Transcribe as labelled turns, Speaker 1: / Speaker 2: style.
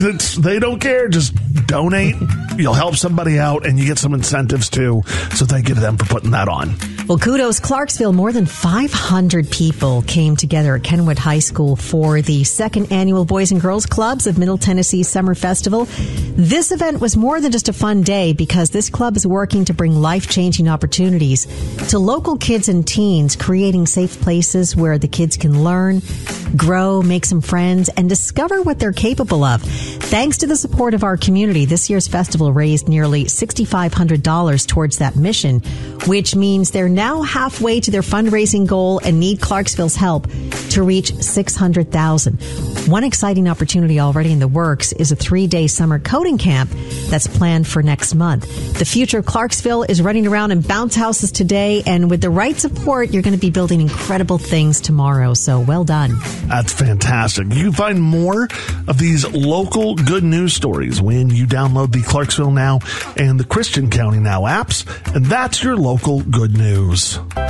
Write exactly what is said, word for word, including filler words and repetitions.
Speaker 1: It's, they don't care. Just donate. You'll help somebody out, and you get some incentives, too. So thank you to them for putting that on.
Speaker 2: Well, kudos, Clarksville. More than five hundred people came together at Kenwood High School for the second annual Boys and Girls Clubs of Middle Tennessee Summer Festival. This event was more than just a fun day because this club is working to bring life-changing opportunities to local kids and teens, creating safe places where the kids can learn, grow, make some friends, and discover what they're capable of. Thanks to the support of our community, this year's festival raised nearly six thousand five hundred dollars towards that mission, which means they're now halfway to their fundraising goal and need Clarksville's help to reach six hundred thousand dollars. One exciting opportunity already in the works is a three-day summer coding camp that's planned for next month. The future of Clarksville is running around in bounce houses today, and with the right support, you're going to be building incredible things tomorrow. So well done.
Speaker 1: That's fantastic. You can find more of these local good news stories when you download the Clarksville Now and the Christian County Now apps, and that's your local good news.